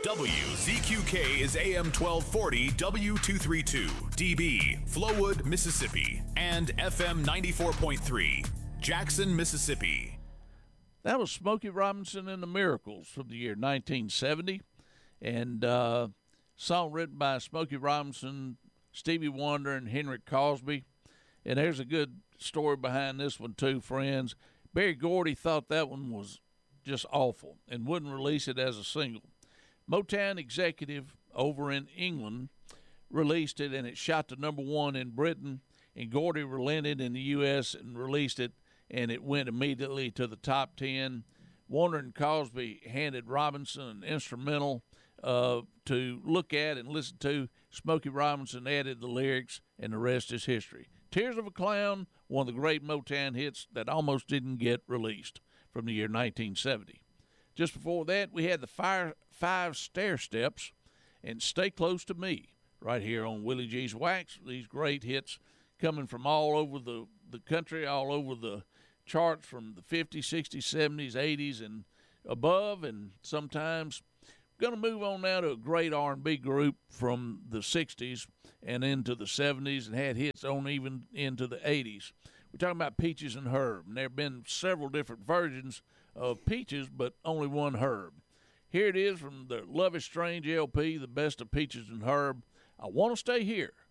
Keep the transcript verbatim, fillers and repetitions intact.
W Z Q K is A M twelve forty W two thirty-two, D B, Flowood, Mississippi, and F M ninety-four point three, Jackson, Mississippi. That was Smokey Robinson and the Miracles from the year nineteen seventy, and uh, song written by Smokey Robinson, Stevie Wonder, and Henry Cosby. And there's a good story behind this one too, friends. Berry Gordy thought that one was just awful and wouldn't release it as a single. Motown executive over in England released it, and it shot to number one in Britain, and Gordy relented in the U S and released it, and it went immediately to the top ten. Warner and Cosby handed Robinson an instrumental uh, to look at and listen to. Smokey Robinson added the lyrics, and the rest is history. Tears of a Clown, one of the great Motown hits that almost didn't get released, from the year nineteen seventy. Just before that, we had the Fire, Five Stair Steps and Stay Close to Me right here on Willie G's Wax. These great hits coming from all over the, the country, all over the charts from the fifties, sixties, seventies, eighties, and above. And sometimes going to move on now to a great R and B group from the sixties and into the seventies, and had hits on even into the eighties. We're talking about Peaches and Herb, and there have been several different versions of Peaches, but only one Herb. Here it is from the Love is Strange L P, the best of Peaches and Herb. I Want to Stay Here.